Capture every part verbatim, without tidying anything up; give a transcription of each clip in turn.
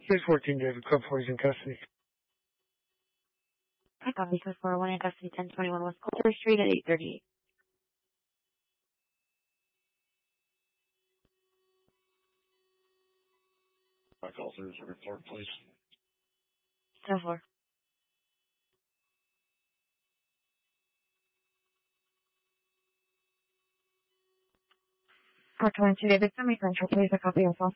six fourteen David Club four is in custody. I copy code four oh one in custody, ten twenty-one West Coulter Street at eight thirty-eight. My call through to report, please. ten four. four twenty-two David, send me Central, please. A copy of file.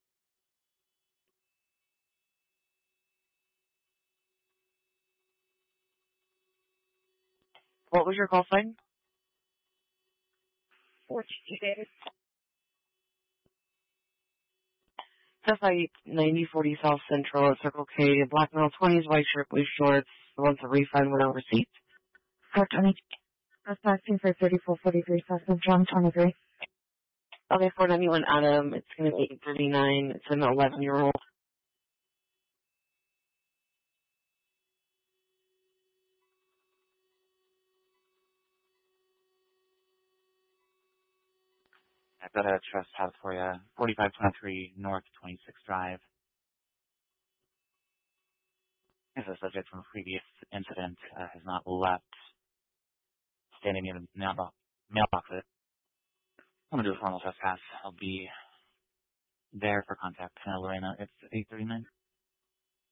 What was your call sign? four two David. F I ninety forty South Central at Circle K, black male twenties, white shirt, blue shorts, wants a refund without receipt. four twenty. That's asking for thirty-four forty-three South Central, twenty-three. Okay, four ninety-one Adam, it's going to be eight thirty-nine, it's an eleven-year-old. I've got a trust house for you, forty-five twenty-three North twenty-sixth Drive. As a subject from a previous incident uh, has not left, standing near the mailbox. mailbox. I'm going to do a formal trespass. I'll be there for contact. Uh, Lorena, it's eight thirty-nine.